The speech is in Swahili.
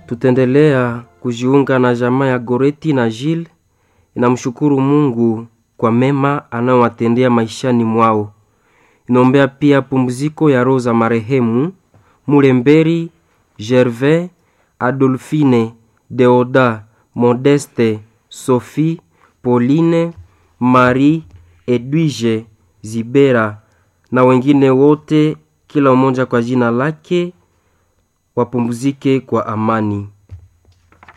Tutendelea kujiunga na jamaa ya Goreti na Gilles. Inamshukuru Mungu kwa mema anayowatendea maishani mwao. Inombea pia pumziko ya roho za marehemu Mulemberi, Gervais, Adolphine, Deoda, Modeste, Sophie, Pauline, Marie, Edwige, Zibera na wengine wote, kila mmoja kwa jina lake, wapumzike kwa amani.